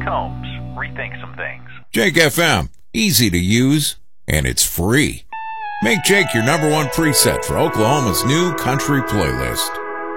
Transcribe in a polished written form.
Combs, rethink some things. Jake FM, easy to use, and it's free. Make Jake your number one preset for Oklahoma's new country playlist.